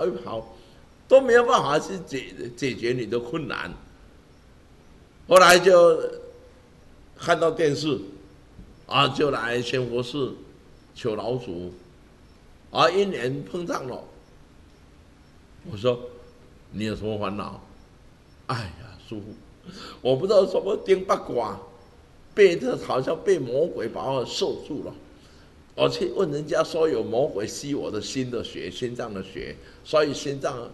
一跑，都没有办法去解决你的困难。后来就看到电视，啊，就来仙佛寺求老祖，啊，因缘碰上了。我说你有什么烦恼？哎呀，师父，我不知道什么丁八卦，好像被魔鬼把我受住了。我去问人家说有魔鬼吸我的心的血，心脏的血，所以心脏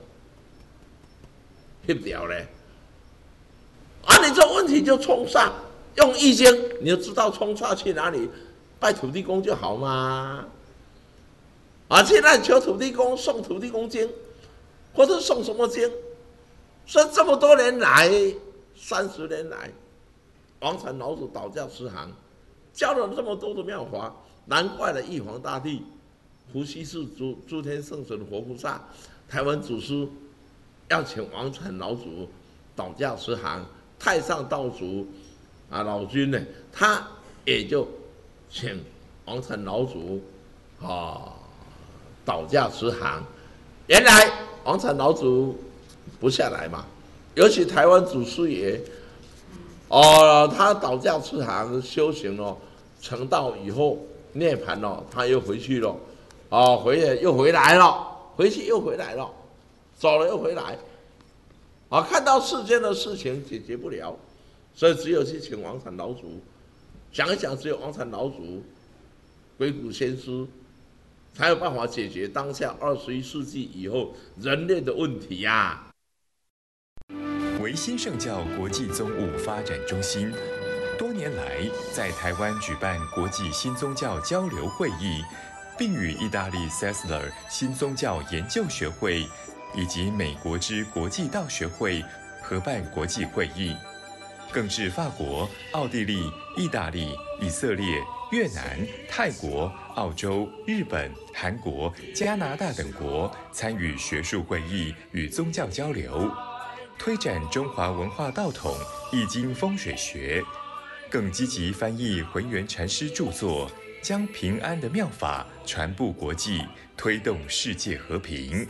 不了嘞。啊，你这问题就冲上，用易经你就知道冲上去哪里，拜土地公就好嘛。啊，现在求土地公送土地公经，或者送什么经？说这么多年来，30年来，王禅老祖导教师行教了这么多的妙法，难怪了玉皇大帝、伏羲氏诸天圣神活菩萨、台湾祖师要请王禅老祖导教师行，太上道祖啊老君呢，他也就请王禅老祖啊导教师行。原来王禅老祖不下来嘛，尤其台湾祖师爷，他导教师行修行了，成道以后涅槃了，他又回去了，又回来了，回去又回来了，走了又回来，看到世间的事情解决不了，所以只有去请王禅老祖，想一想，只有王禅老祖、鬼谷先师，才有办法解决当下21世纪以后人类的问题呀。 维新圣教国际宗务发展中心多年来在台湾举办国际新宗教交流会议，并与意大利 Sessler 新宗教研究学会以及美国之国际道学会合办国际会议，更至法国、奥地利、意大利、以色列、越南、泰国、澳洲、日本、韩国、加拿大等国参与学术会议与宗教交流，推展中华文化道统、易经风水学，更积极翻译浑元禅师著作，将平安的妙法传布国际，推动世界和平。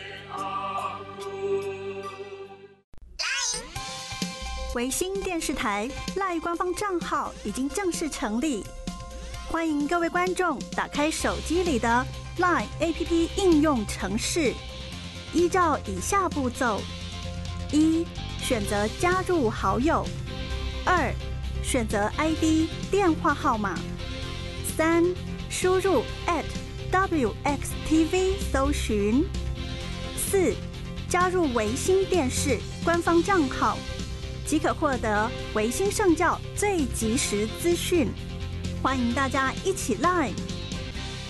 维新电视台 LINE 官方账号已经正式成立，欢迎各位观众打开手机里的 LINE APP 应用程式，依照以下步骤：1. 选择加入好友； 2. 选择 ID 电话号码； 3. 输入 @WXTV 搜寻； 4. 加入维新电视官方账号，即可获得维新圣教最及时资讯。欢迎大家一起 LINE